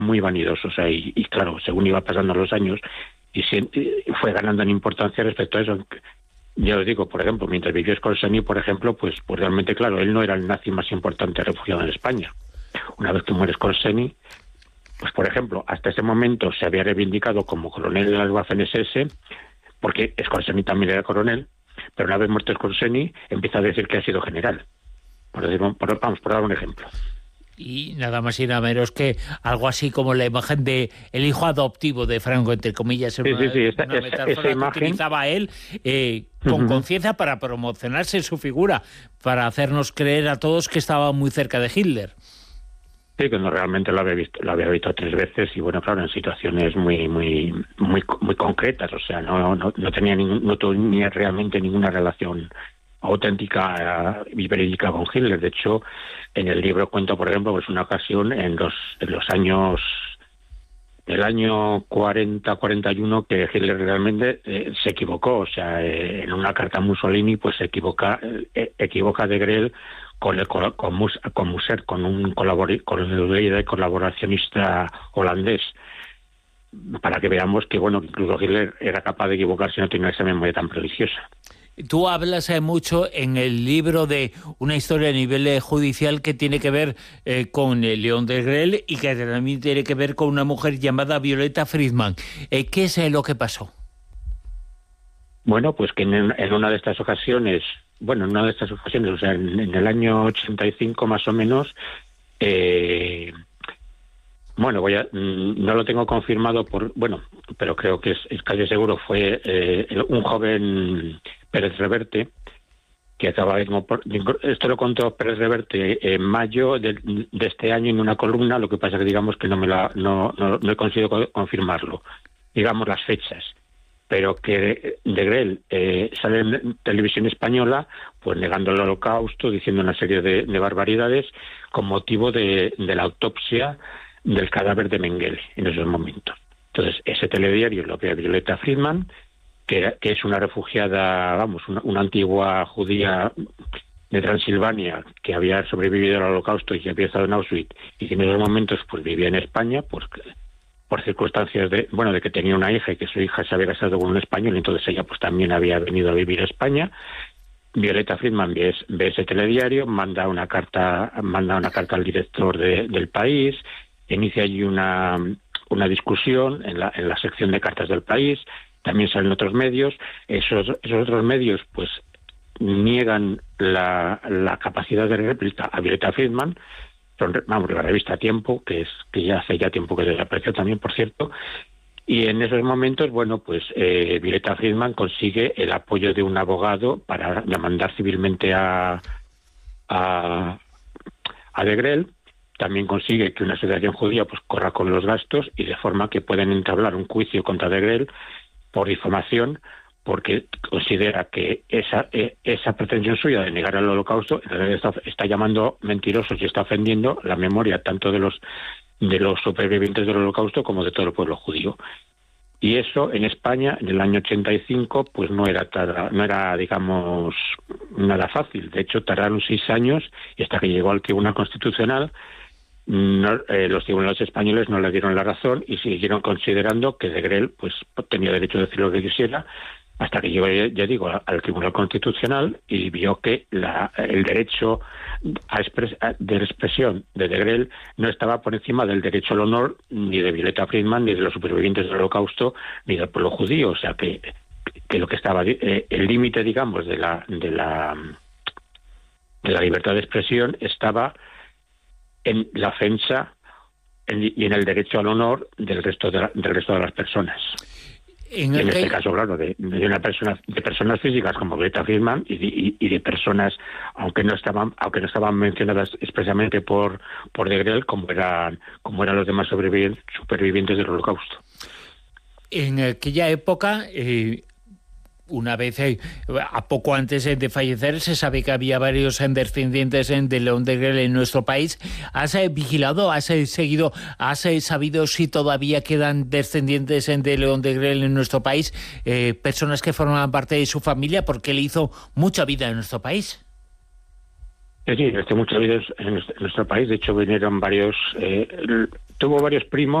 muy vanidoso, o sea, y claro, según iba pasando los años, y fue ganando en importancia respecto a eso. Ya os digo, por ejemplo, mientras vivió Scorsese, por ejemplo, pues realmente, claro, él no era el nazi más importante refugiado en España. Una vez que muere Scorsese, pues por ejemplo, hasta ese momento se había reivindicado como coronel de las Waffen-SS, porque Scorsese también era coronel, pero una vez muerto Scorsese, empieza a decir que ha sido general. Por dar un ejemplo. Y nada más y nada menos que algo así como la imagen de el hijo adoptivo de Franco, entre comillas, Sí, una metáfora esa que imagen utilizaba él con conciencia para promocionarse su figura, para hacernos creer a todos que estaba muy cerca de Hitler. Sí, que no realmente lo había visto 3 veces y bueno, claro, en situaciones muy concretas, o sea, no tenía realmente ninguna relación auténtica y verídica con Hitler. De hecho, en el libro cuento, por ejemplo, pues una ocasión en los años del año 40-41 que Hitler realmente se equivocó, o sea, en una carta a Mussolini pues se equivoca de Grell con Musser, con el líder colaboracionista holandés, para que veamos que bueno, incluso Hitler era capaz de equivocarse y no tenía esa memoria tan prodigiosa. Tú hablas mucho en el libro de una historia a nivel judicial que tiene que ver con León Degrelle y que también tiene que ver con una mujer llamada Violeta Friedman. ¿Qué es lo que pasó? Bueno, pues que en una de estas ocasiones, o sea, en el año 85 más o menos, no lo tengo confirmado pero creo que es casi seguro, fue un joven Pérez Reverte, que esto lo contó Pérez Reverte en mayo de este año en una columna, lo que pasa que digamos que no he conseguido confirmarlo, digamos las fechas, pero que Degrelle sale en televisión española pues negando el Holocausto, diciendo una serie de barbaridades con motivo de la autopsia del cadáver de Mengele en esos momentos. Entonces, ese telediario lo ve a Violeta Friedman, que es una refugiada, una antigua judía de Transilvania que había sobrevivido al Holocausto y que había estado en Auschwitz y que en esos momentos pues vivía en España, pues por circunstancias de que tenía una hija y que su hija se había casado con un español, entonces ella pues también había venido a vivir a España. Violeta Friedman ve ese telediario, manda una carta al director del País, inicia allí una discusión en la sección de cartas del País. También salen otros medios. Esos otros medios pues niegan la capacidad de réplica a Violeta Friedman. La revista Tiempo, que ya hace tiempo que desapareció también, por cierto. Y en esos momentos, Violeta Friedman consigue el apoyo de un abogado para demandar civilmente a Degrelle. También consigue que una asociación judía pues corra con los gastos y de forma que pueden entablar un juicio contra Degrelle por difamación, porque considera que esa pretensión suya de negar el Holocausto en realidad está llamando mentirosos y está ofendiendo la memoria tanto de los supervivientes del Holocausto como de todo el pueblo judío. Y eso en España en el año 85 pues no era digamos nada fácil. De hecho tardaron 6 años y hasta que llegó al Tribunal Constitucional los tribunales españoles no le dieron la razón y siguieron considerando que Degrelle pues tenía derecho a decir lo que quisiera, hasta que llegó, ya digo, al Tribunal Constitucional y vio que el derecho de expresión de Degrelle no estaba por encima del derecho al honor ni de Violeta Friedman, ni de los supervivientes del Holocausto, ni del pueblo judío. O sea que lo que estaba el límite, digamos, de la libertad de expresión estaba en la ofensa y en el derecho al honor del resto de las personas. En este caso, claro, de personas físicas como Violeta Friedman y de personas, aunque no estaban mencionadas expresamente por Degrelle, como eran los demás supervivientes del Holocausto. En aquella época, una vez, a poco antes de fallecer, se sabe que había varios descendientes de León Degrelle en nuestro país. ¿Has vigilado, has seguido, has sabido si todavía quedan descendientes de León Degrelle en nuestro país? Personas que forman parte de su familia, porque él hizo mucha vida en nuestro país. Sí, muchos vídeos en nuestro país. De hecho, vinieron varios, tuvo varios primos.